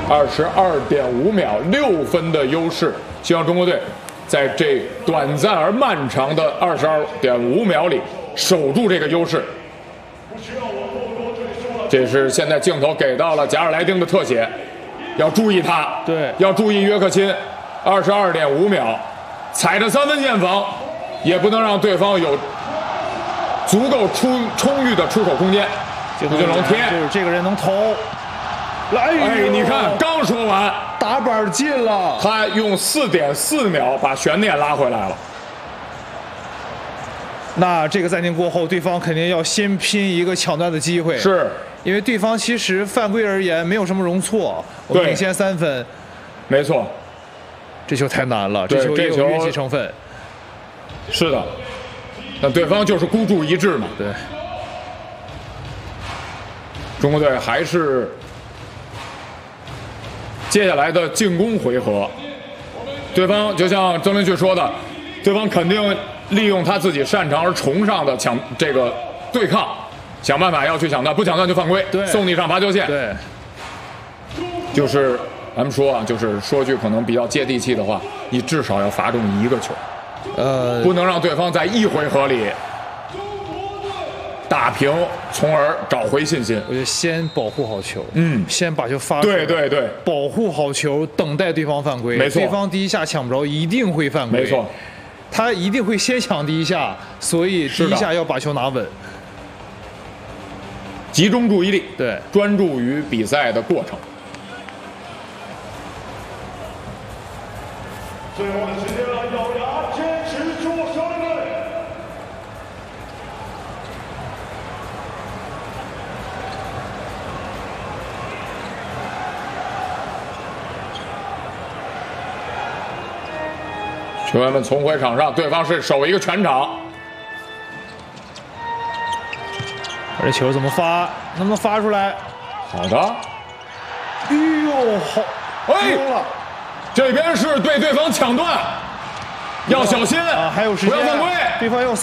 22.5秒，6分的优势。希望中国队在这短暂而漫长的22.5秒里守住这个优势。这是现在镜头给到了贾尔莱丁的特写，要注意他， 对， 要注意约克钦，22.5秒，踩着3分线防，也不能让对方有足够充裕的出手空间。胡金龙贴， 就是这个人能投。 哎，你看，刚说完， 打板进了， 他用4.4秒把悬念拉回来了。 那这个暂停过后，对方肯定要先拼一个抢断的机会， 是因为对方其实犯规而言没有什么容错，我们领先3分， 没错。 这球太难了，这球也有运气成分。 是的，那对方就是孤注一掷嘛。 对， 中国队还是接下来的进攻回合，对方就像曾林旭说的，对方肯定利用他自己擅长而崇尚的这个对抗，想办法要去抢断，不抢断就犯规，送你上罚球线。 对， 就是咱们说啊，就是说句可能比较接地气的话，你至少要罚中1个球，不能让对方在1回合里打平，从而找回信心。 我觉得先保护好球，先把球发出来，对， 保护好球，等待对方犯规。 没错， 对方第一下抢不着，一定会犯规。 没错， 他一定会先抢第一下，所以第一下要把球拿稳， 集中注意力， 对， 专注于比赛的过程。 最后的时间了，咬牙坚持住，兄弟们！ 球员们重回场上，对方是守一个全场。 这球怎么发？能不能发出来？ 好的。 哎呦，好！ 哎，这边是对对方抢断，要小心啊！还有时间， 不要犯规。 对方要。